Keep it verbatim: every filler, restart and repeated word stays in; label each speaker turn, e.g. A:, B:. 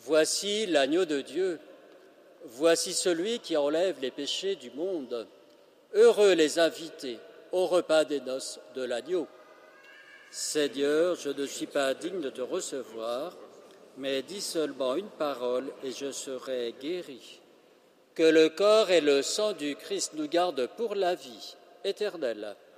A: Voici l'agneau de Dieu, voici celui qui enlève les péchés du monde. Heureux les invités au repas des noces de l'agneau. Seigneur, je ne suis pas digne de te recevoir, mais dis seulement une parole et je serai guéri. Que le corps et le sang du Christ nous gardent pour la vie éternelle.